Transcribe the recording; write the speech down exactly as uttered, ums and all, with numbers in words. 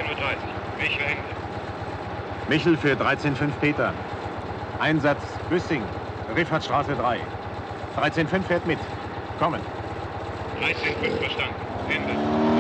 neun Uhr dreißig. Michel Ende. Michel für dreizehn Komma fünf Peter. Einsatz Büssing, Riffertstraße drei. dreizehn Komma fünf fährt mit. Kommen. dreizehn Komma fünf verstanden. Ende.